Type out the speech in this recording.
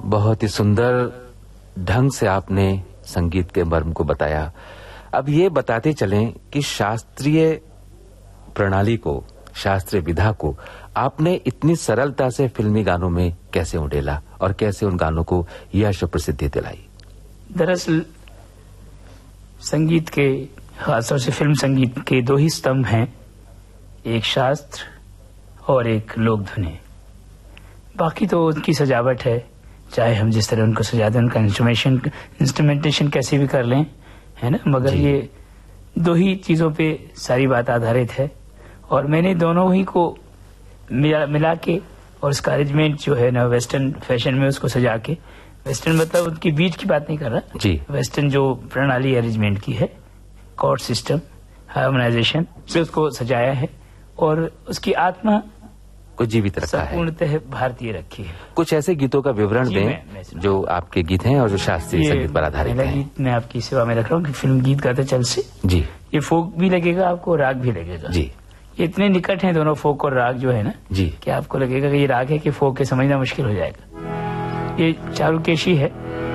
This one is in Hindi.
बहुत ही सुंदर ढंग से आपने संगीत के मर्म को बताया। अब ये बताते चलें कि शास्त्रीय प्रणाली को, शास्त्रीय विधा को आपने इतनी सरलता से फिल्मी गानों में कैसे उड़ेला और कैसे उन गानों को यश और प्रसिद्धि दिलाई? दरअसल संगीत के, खासतौर से फिल्म संगीत के दो ही स्तंभ हैं, एक शास्त्र और एक लोक धुनी। बाकी तो उनकी सजावट है, चाहे हम जिस तरह उनको सजा दें, उनका इंस्ट्रूमेंटेशन कैसे भी कर लें, है ना, मगर ये दो ही चीजों पे सारी बात आधारित है। और मैंने दोनों ही को मिला के और उसका अरेंजमेंट जो है ना वेस्टर्न फैशन में उसको सजा के, वेस्टर्न मतलब उनकी बीट की बात नहीं कर रहा जी, वेस्टर्न जो प्रणाली अरेंजमेंट की है, कॉर्ड सिस्टम, हार्मोनाइजेशन से उसको सजाया है और उसकी आत्मा को जीवित रखा है, पूर्णतः भारतीय रखी है। कुछ ऐसे गीतों का विवरण दें जो आपके गीत हैं और जो शास्त्रीय संगीत पर आधारित हैं। गीत मैं आपकी सेवा में रख रहा हूँ कि फिल्म गीत गाते चल से जी, ये फोक भी लगेगा आपको, राग भी लगेगा जी। ये इतने निकट हैं दोनों, फोक और राग जो है ना जी, कि आपको लगेगा कि ये राग है कि फोक है, समझना मुश्किल हो जाएगा। ये चारुकेशी है